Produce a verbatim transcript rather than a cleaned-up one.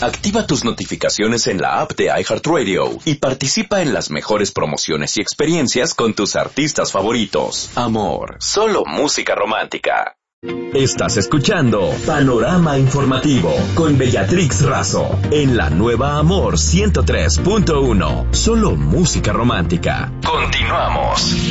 Activa tus notificaciones en la app de iHeartRadio y participa en las mejores promociones y experiencias con tus artistas favoritos. Amor, solo música romántica. Estás escuchando Panorama Informativo con Bellatrix Razo en la nueva Amor ciento tres punto uno. Solo música romántica. Continuamos.